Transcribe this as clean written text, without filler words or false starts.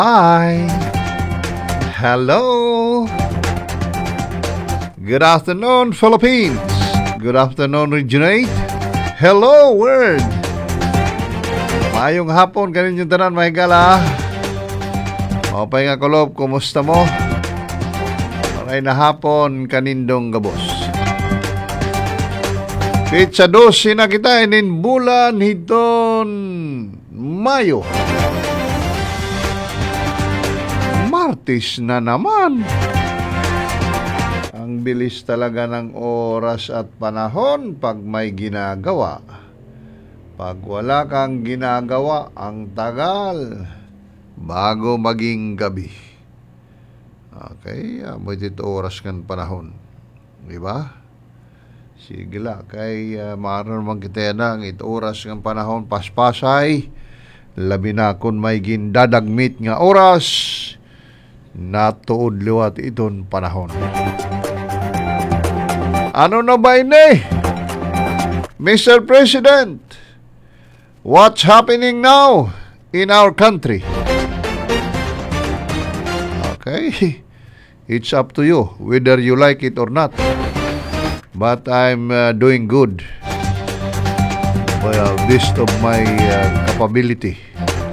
Hi. Hello. Good afternoon, Philippines. Good afternoon, Region 8. Hello, world. Maayong hapon, kanin yung tanan, mahigala. Mapay nga kulob, kumusta mo? Okay na hapon, kanindong gabos. Pizza 12 na kita, inin bulan, hiton, Mayo. Martes na naman. Ang bilis talaga ng oras at panahon pag may ginagawa. Pag wala kang ginagawa, ang tagal bago maging gabi. Okay, may dito oras kan panahon. Diba? Sige la, kay maaari naman kita na ang ito oras ng panahon paspasay. Labi na kung may gindadagmit nga oras, natuod liwat iton panahon. Ano na ba ini? Mr. President, what's happening now in our country? Okay, it's up to you whether you like it or not. But I'm doing good by best of my capability.